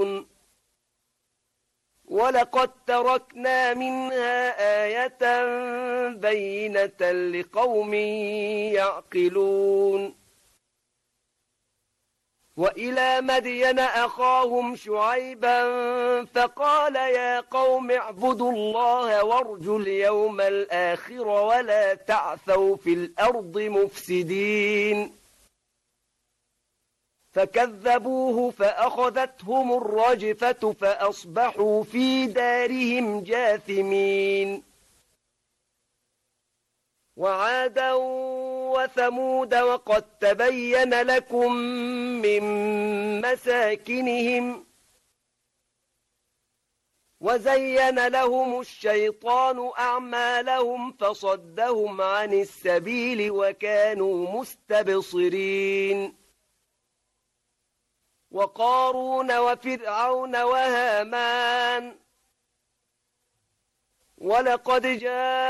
ولقد تركنا منها آية بينة لقوم يعقلون وإلى مدين أخاهم شعيبا فقال يا قوم اعبدوا الله وارجوا اليوم الآخر ولا تعثوا في الأرض مفسدين فكذبوه فأخذتهم الرجفة فأصبحوا في دارهم جاثمين وعادا وثمود وقد تبين لكم من مساكنهم وزين لهم الشيطان أعمالهم فصدهم عن السبيل وكانوا مستبصرين وقارون وفرعون وهامان ولقد جاء